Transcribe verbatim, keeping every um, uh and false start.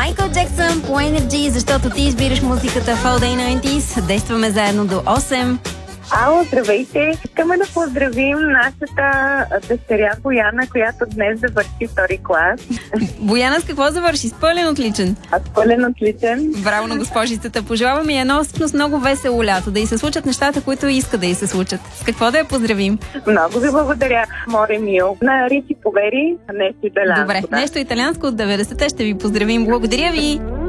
Майкъл Джексън по Energy, защото ти избираш музиката в All Day деветдесетте. Действаме заедно до осем. Ало, здравейте! Искаме да поздравим нашата дъщеря Бояна, която днес завърши втори клас. Бояна, с какво завърши? С пълен отличен? А с пълен отличен. Браво на госпожицата. Пожелавам и едно всъщност много весело лято, да й се случат нещата, които иска да й се случат. С какво да я поздравим? Много ви благодаря, море мил. На Ричи Повери, нещо италианско. Добре, нещо италианско от деветдесетте ще ви поздравим. Благодаря ви!